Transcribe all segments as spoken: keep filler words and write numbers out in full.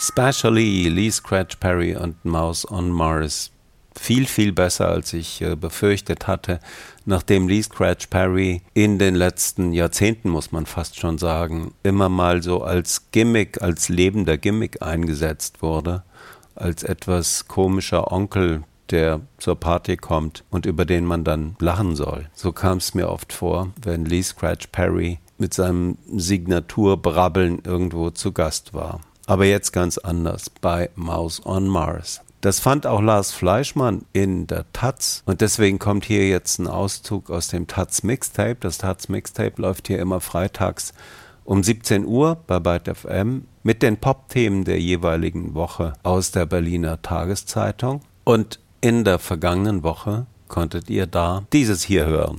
Especially Lee Scratch Perry und Mouse on Mars. Viel, viel besser, als ich äh, befürchtet hatte, nachdem Lee Scratch Perry in den letzten Jahrzehnten, muss man fast schon sagen, immer mal so als Gimmick, als lebender Gimmick eingesetzt wurde, als etwas komischer Onkel, der zur Party kommt und über den man dann lachen soll. So kam es mir oft vor, wenn Lee Scratch Perry mit seinem Signaturbrabbeln irgendwo zu Gast war. Aber jetzt ganz anders bei Mouse on Mars. Das fand auch Lars Fleischmann in der Taz und deswegen kommt hier jetzt ein Auszug aus dem Taz Mixtape. Das Taz Mixtape läuft hier immer freitags um siebzehn Uhr bei Byte F M mit den Pop-Themen der jeweiligen Woche aus der Berliner Tageszeitung. Und in der vergangenen Woche konntet ihr da dieses hier hören.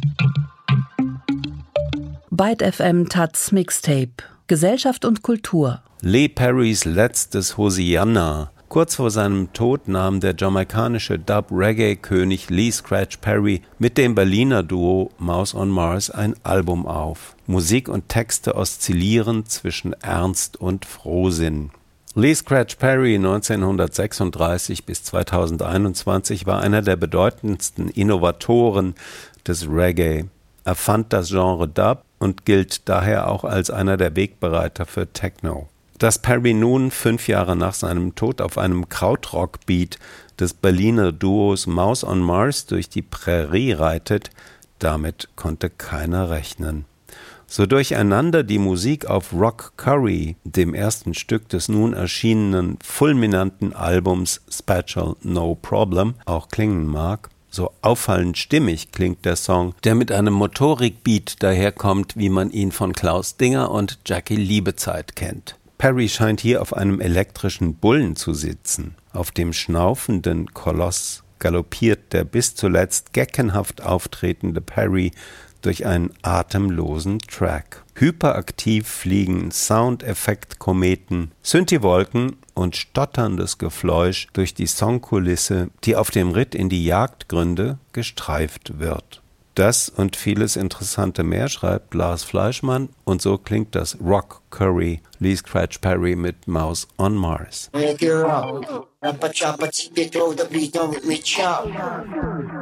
Byte F M Taz Mixtape. Gesellschaft und Kultur. Lee Perrys letztes Hosianna. Kurz vor seinem Tod nahm der jamaikanische Dub-Reggae-König Lee Scratch Perry mit dem Berliner Duo Mouse on Mars ein Album auf. Musik und Texte oszillieren zwischen Ernst und Frohsinn. Lee Scratch Perry neunzehnhundertsechsunddreißig bis zweitausendeinundzwanzig war einer der bedeutendsten Innovatoren des Reggae. Er fand das Genre Dub und gilt daher auch als einer der Wegbereiter für Techno. Dass Perry nun fünf Jahre nach seinem Tod auf einem Krautrock-Beat des Berliner Duos Mouse on Mars durch die Prärie reitet, damit konnte keiner rechnen. So durcheinander die Musik auf Rock Curry, dem ersten Stück des nun erschienenen fulminanten Albums Special No Problem, auch klingen mag, so auffallend stimmig klingt der Song, der mit einem Motorik-Beat daherkommt, wie man ihn von Klaus Dinger und Jackie Liebezeit kennt. Perry scheint hier auf einem elektrischen Bullen zu sitzen. Auf dem schnaufenden Koloss galoppiert der bis zuletzt geckenhaft auftretende Perry durch einen atemlosen Track. Hyperaktiv fliegen Soundeffekt-Kometen, Synthi-Wolken und stotterndes Gefläusch durch die Songkulisse, die auf dem Ritt in die Jagdgründe gestreift wird. Das und vieles Interessante mehr schreibt Lars Fleischmann und so klingt das Rock Curry Lee Scratch Perry mit Mouse on Mars.